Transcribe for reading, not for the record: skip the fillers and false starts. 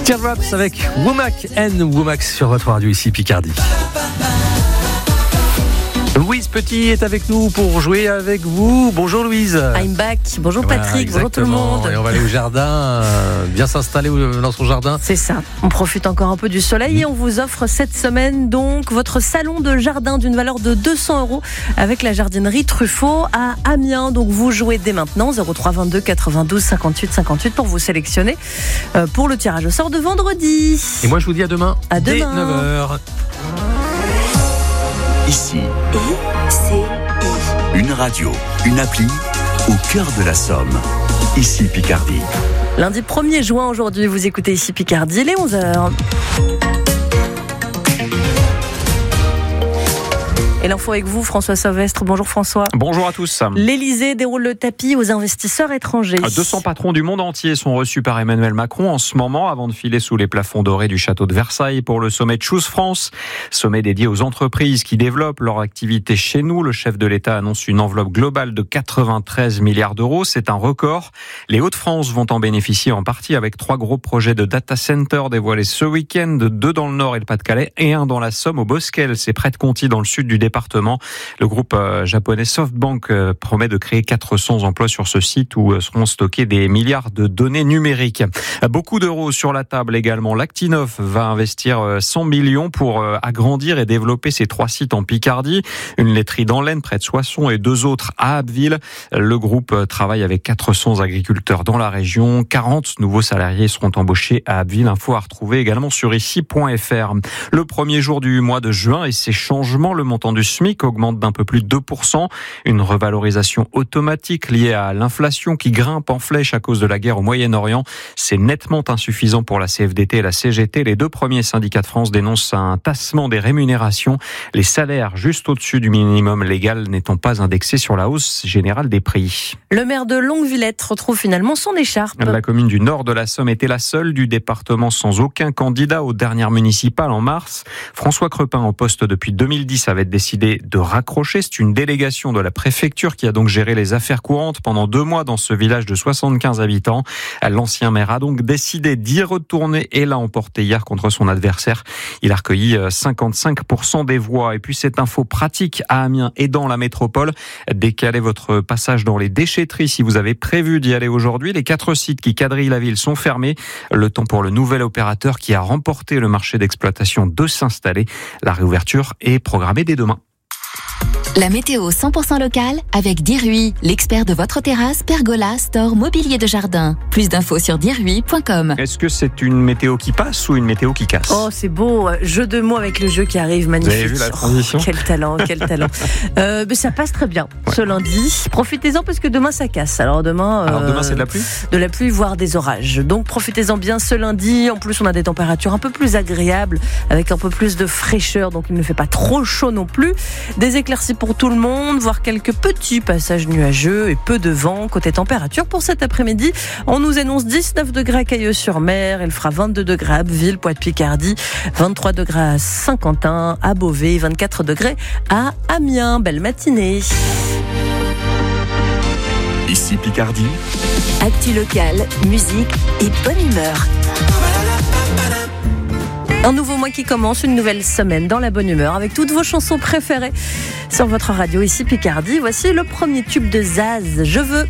Teardrops avec Womack and Womack sur votre radio ici Picardie. Louise Petit est avec nous pour jouer avec vous. Bonjour Louise. I'm back. Bonjour Patrick, bonjour tout le monde. Et on va aller au jardin, bien s'installer dans son jardin. C'est ça, on profite encore un peu du soleil et on vous offre cette semaine donc votre salon de jardin d'une valeur de 200 € avec la jardinerie Truffaut à Amiens. Donc vous jouez dès maintenant 03 22 92 58 58 pour vous sélectionner pour le tirage au sort de vendredi. Et moi je vous dis à demain. À dès demain. 9h. Ici, une radio, une appli au cœur de la Somme. Ici Picardie. Lundi 1er juin aujourd'hui, vous écoutez ici Picardie, il est 11h. Et l'info avec vous, François Sauvestre. Bonjour François. Bonjour à tous. L'Élysée déroule le tapis aux investisseurs étrangers. 200 patrons du monde entier sont reçus par Emmanuel Macron en ce moment avant de filer sous les plafonds dorés du château de Versailles pour le sommet Choose France. Sommet dédié aux entreprises qui développent leur activité chez nous. Le chef de l'État annonce une enveloppe globale de 93 milliards d'euros. C'est un record. Les Hauts-de-France vont en bénéficier en partie avec 3 gros projets de data center dévoilés ce week-end. 2 dans le Nord et le Pas-de-Calais et 1 dans la Somme au Bosquel. C'est près de Conty dans le sud du département. Le groupe japonais SoftBank promet de créer 400 emplois sur ce site où seront stockés des milliards de données numériques. Beaucoup d'euros sur la table également. L'Actinov va investir 100 millions pour agrandir et développer ses 3 sites en Picardie. Une laiterie dans l'Aisne près de Soissons et 2 autres à Abbeville. Le groupe travaille avec 400 agriculteurs dans la région. 40 nouveaux salariés seront embauchés à Abbeville. Info à retrouver également sur ici.fr. Le premier jour du mois de juin et ses changements, le montant du SMIC augmente d'un peu plus de 2%. Une revalorisation automatique liée à l'inflation qui grimpe en flèche à cause de la guerre au Moyen-Orient. C'est nettement insuffisant pour la CFDT et la CGT. Les 2 premiers syndicats de France dénoncent un tassement des rémunérations. Les salaires juste au-dessus du minimum légal n'étant pas indexés sur la hausse générale des prix. Le maire de Longuevillette retrouve finalement son écharpe. La commune du nord de la Somme était la seule du département sans aucun candidat aux dernières municipales en mars. François Crepin, en poste depuis 2010, avait décidé de raccrocher. C'est une délégation de la préfecture qui a donc géré les affaires courantes pendant 2 mois dans ce village de 75 habitants. L'ancien maire a donc décidé d'y retourner et l'a emporté hier contre son adversaire. Il a recueilli 55% des voix. Et puis cette info pratique à Amiens et dans la métropole. Décalez votre passage dans les déchetteries si vous avez prévu d'y aller aujourd'hui. Les 4 sites qui quadrillent la ville sont fermés. Le temps pour le nouvel opérateur qui a remporté le marché d'exploitation de s'installer. La réouverture est programmée dès demain. La météo 100% locale avec Dirui, l'expert de votre terrasse, pergola, store, mobilier de jardin. Plus d'infos sur dirui.com. Est-ce que c'est une météo qui passe ou une météo qui casse ? Oh, c'est beau, jeu de mots avec le jeu qui arrive, magnifique. Vous avez vu la transition ? Quel talent, quel talent. Mais ça passe très bien ce lundi. Profitez-en parce que demain ça casse. Alors demain c'est de la pluie ? De la pluie, voire des orages. Donc profitez-en bien ce lundi. En plus, on a des températures un peu plus agréables avec un peu plus de fraîcheur. Donc il ne fait pas trop chaud non plus. Des éclaircies pour tout le monde, voire quelques petits passages nuageux et peu de vent. Côté température, pour cet après-midi, on nous annonce 19 degrés à Cailleux-sur-Mer, il fera 22 degrés à Abbeville, Poix-de-Picardie, 23 degrés à Saint-Quentin, à Beauvais, 24 degrés à Amiens. Belle matinée. Ici Picardie. Actu locale, musique et bonne humeur. Un nouveau mois qui commence, une nouvelle semaine dans la bonne humeur avec toutes vos chansons préférées sur votre radio ici Picardie. Voici le premier tube de Zaz, Je veux.